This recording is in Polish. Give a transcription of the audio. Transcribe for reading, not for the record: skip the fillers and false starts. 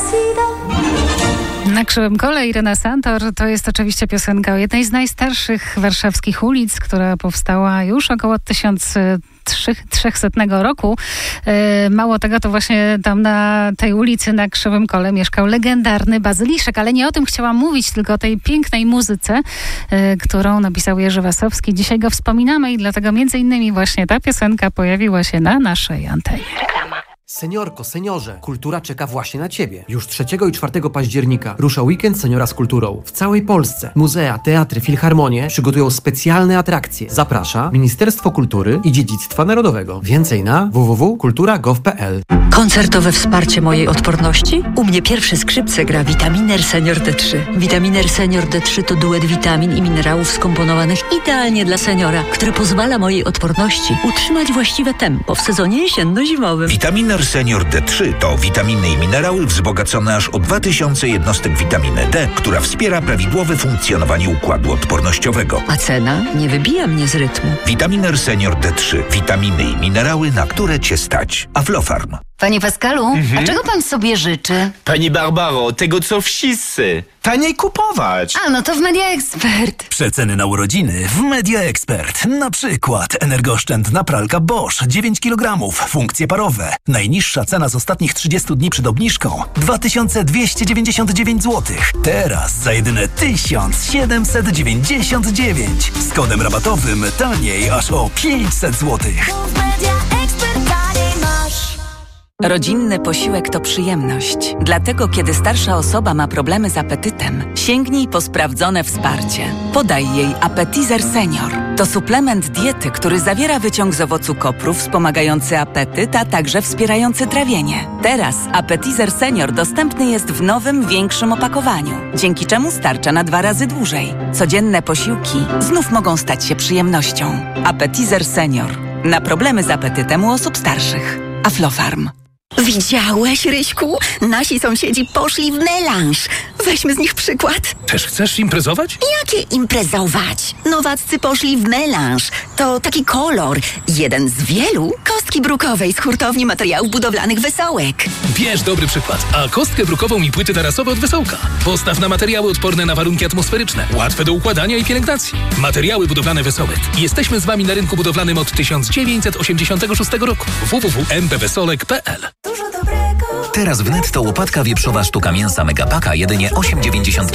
Na Krzywym Kole Irena Santor to jest oczywiście piosenka o jednej z najstarszych warszawskich ulic, która powstała już około 1300 roku. Mało tego, to właśnie tam na tej ulicy na Krzywym Kole mieszkał legendarny Bazyliszek, ale nie o tym chciałam mówić, tylko o tej pięknej muzyce, którą napisał Jerzy Wasowski. Dzisiaj go wspominamy i dlatego między innymi właśnie ta piosenka pojawiła się na naszej antenie. Reklama. Seniorko, seniorze, kultura czeka właśnie na Ciebie. Już 3 i 4 października rusza weekend Seniora z kulturą. W całej Polsce muzea, teatry, filharmonie przygotują specjalne atrakcje. Zaprasza Ministerstwo Kultury i Dziedzictwa Narodowego. Więcej na www.kultura.gov.pl. Koncertowe wsparcie mojej odporności? U mnie pierwsze skrzypce gra Vitaminer Senior D3. Vitaminer Senior D3 to duet witamin i minerałów skomponowanych idealnie dla seniora, który pozwala mojej odporności utrzymać właściwe tempo w sezonie jesienno-zimowym. Vitaminer Senior D3 to witaminy i minerały wzbogacone aż o 2000 jednostek witaminy D, która wspiera prawidłowe funkcjonowanie układu odpornościowego. A cena nie wybija mnie z rytmu. Vitaminer Senior D3. Witaminy i minerały, na które Cię stać. Aflofarm. Panie Pascalu, a czego pan sobie życzy? Pani Barbaro, tego co wszyscy. Taniej kupować. A, no to w Media Expert. Przeceny na urodziny w Media Expert. Na przykład energooszczędna pralka Bosch 9 kg, funkcje parowe. Najniższa cena z ostatnich 30 dni przed obniżką 2299 zł. Teraz za jedyne 1799. Z kodem rabatowym taniej aż o 500 zł. Rodzinny posiłek to przyjemność. Dlatego, kiedy starsza osoba ma problemy z apetytem, sięgnij po sprawdzone wsparcie. Podaj jej Appetizer Senior. To suplement diety, który zawiera wyciąg z owocu kopru wspomagający apetyt, a także wspierający trawienie. Teraz Appetizer Senior dostępny jest w nowym, większym opakowaniu, dzięki czemu starcza na 2 razy dłużej. Codzienne posiłki znów mogą stać się przyjemnością. Appetizer Senior. Na problemy z apetytem u osób starszych. Aflofarm. Widziałeś, Ryśku? Nasi sąsiedzi poszli w melanż. Weźmy z nich przykład. Też chcesz imprezować? Jakie imprezować? Nowaccy poszli w melanż. To taki kolor. Jeden z wielu. Kostki brukowej z hurtowni materiałów budowlanych Wesołek. Bierz dobry przykład. A kostkę brukową i płyty tarasowe od Wesołka. Postaw na materiały odporne na warunki atmosferyczne. Łatwe do układania i pielęgnacji. Materiały budowlane Wesołek. Jesteśmy z Wami na rynku budowlanym od 1986 roku. www.mpwesolek.pl. Teraz w Netto łopatka wieprzowa sztuka mięsa Megapaka jedynie 8,99.